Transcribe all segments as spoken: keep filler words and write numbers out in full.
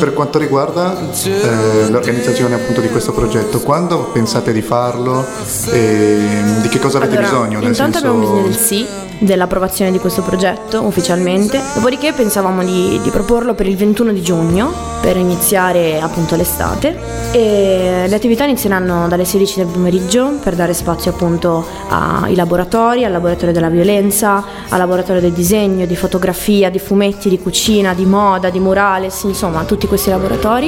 per quanto riguarda eh, l'organizzazione appunto di questo progetto, quando pensate di farlo e di che cosa avete allora, bisogno? Nel intanto senso... abbiamo bisogno del sì, dell'approvazione di questo progetto ufficialmente, dopodiché pensavamo di, di proporlo per il ventuno di giugno per iniziare appunto l'estate, e le attività inizieranno dalle sedici del pomeriggio per dare spazio appunto ai laboratori, al laboratorio della violenza, al laboratorio del disegno, di fotografia, di fumetti, di cucina, di moda, di murales, insomma tutti questi laboratori.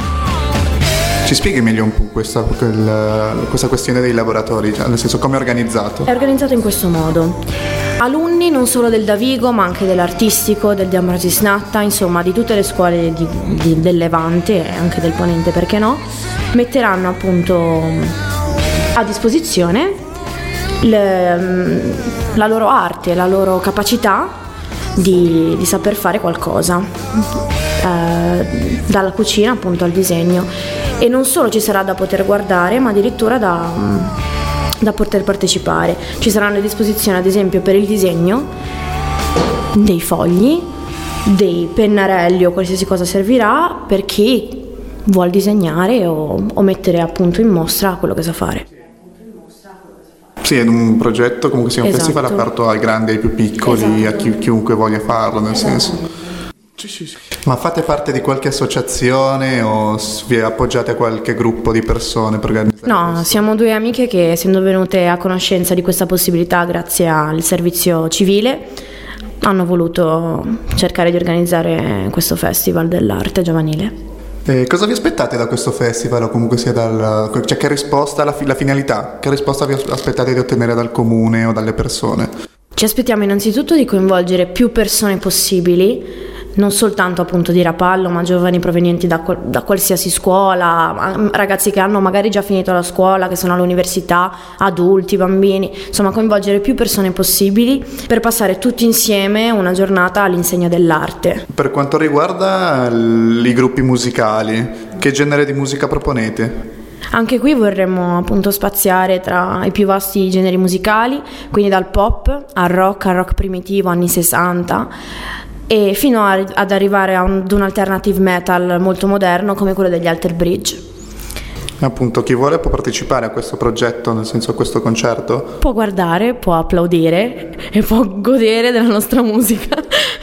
Ci spieghi meglio un po' questa, quel, questa questione dei laboratori, cioè, nel senso come è organizzato? È organizzato in questo modo: alunni non solo del Davigo ma anche dell'Artistico, del De Ambrogis Natta, insomma di tutte le scuole di, di, del Levante e anche del Ponente, perché no, metteranno appunto a disposizione le, la loro arte, la loro capacità di, di saper fare qualcosa, eh, dalla cucina appunto al disegno. E non solo ci sarà da poter guardare, ma addirittura da, da poter partecipare. Ci saranno a disposizione, ad esempio, per il disegno dei fogli, dei pennarelli o qualsiasi cosa servirà per chi vuol disegnare o, o mettere appunto in mostra quello che sa fare. Sì, è un progetto, comunque sia un Esatto. festival aperto ai grandi e ai più piccoli, Esatto. a chi, chiunque voglia farlo, nel Esatto. senso. Sì, sì, sì. Ma fate parte di qualche associazione o vi appoggiate a qualche gruppo di persone per organizzare No, questo? siamo due amiche che, essendo venute a conoscenza di questa possibilità grazie al servizio civile, hanno voluto cercare di organizzare questo festival dell'arte giovanile. Eh, cosa vi aspettate da questo festival, o comunque sia dal, cioè che risposta, la, la finalità, che risposta vi aspettate di ottenere dal comune o dalle persone? Ci aspettiamo innanzitutto di coinvolgere più persone possibili, non soltanto appunto di Rapallo, ma giovani provenienti da, da qualsiasi scuola, ragazzi che hanno magari già finito la scuola, che sono all'università, adulti, bambini, insomma coinvolgere più persone possibili per passare tutti insieme una giornata all'insegna dell'arte. Per quanto riguarda l- i gruppi musicali, che genere di musica proponete? Anche qui vorremmo appunto spaziare tra i più vasti generi musicali, quindi dal pop al rock, al rock primitivo, anni sessanta, e fino a, ad arrivare a un, ad un alternative metal molto moderno come quello degli Alter Bridge. Appunto, chi vuole può partecipare a questo progetto, nel senso a questo concerto? Può guardare, può applaudire e può godere della nostra musica.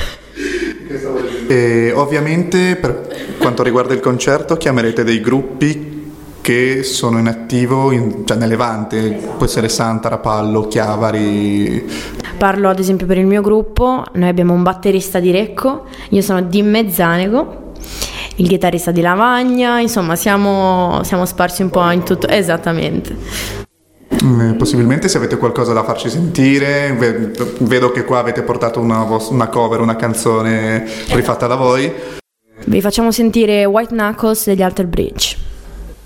E ovviamente per quanto riguarda il concerto chiamerete dei gruppi che sono in attivo in, cioè nel Levante, può essere Santa, Rapallo, Chiavari. Parlo ad esempio per il mio gruppo, noi abbiamo un batterista di Recco, io sono di Mezzanego, il chitarrista di Lavagna, insomma siamo, siamo sparsi un po' in tutto, esattamente. Eh, possibilmente se avete qualcosa da farci sentire, vedo che qua avete portato una, una cover, una canzone rifatta da voi. Vi facciamo sentire White Knuckles degli Alter Bridge.